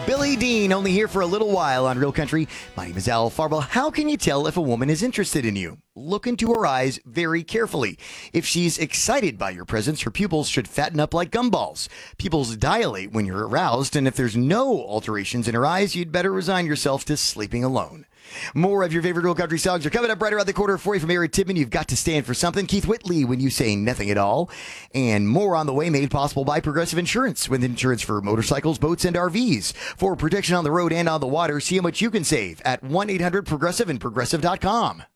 Billy Dean, only here for a little while on Real Country. My name is Al Farwell. How can you tell if a woman is interested in you? Look into her eyes very carefully. If she's excited by your presence, her pupils should fatten up like gumballs. Pupils dilate when you're aroused, and if there's no alterations in her eyes, you'd better resign yourself to sleeping alone. More of your favorite Real Country songs are coming up right around the corner for you from Eric Tibman. You've got to stand for something. Keith Whitley, When You Say Nothing at All. And more on the way, made possible by Progressive Insurance, with insurance for motorcycles, boats, and RVs. For protection on the road and on the water, see how much you can save at 1-800-PROGRESSIVE and Progressive.com.